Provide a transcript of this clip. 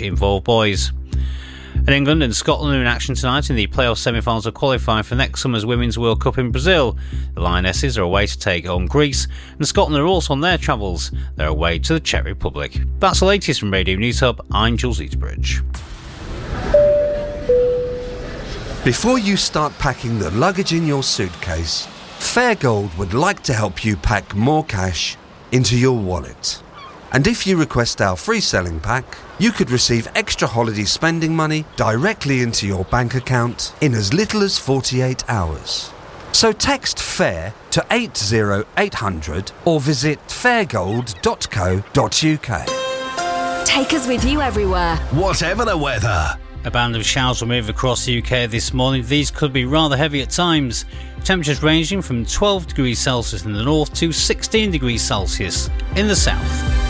which involve boys. And England and Scotland are in action tonight in the playoff semi-finals of qualifying for next summer's Women's World Cup in Brazil. The Lionesses are away to take on Greece, and Scotland are also on their travels. They're away to the Czech Republic. That's the latest from Radio News Hub. I'm Jules Eaterbridge. Before you start packing the luggage in your suitcase, Fairgold would like to help you pack more cash into your wallet. And if you request our free selling pack, you could receive extra holiday spending money directly into your bank account in as little as 48 hours. So text FAIR to 80800 or visit fairgold.co.uk. Take us with you everywhere, whatever the weather. A band of showers will move across the UK this morning. These could be rather heavy at times. Temperatures ranging from 12 degrees Celsius in the north to 16 degrees Celsius in the south.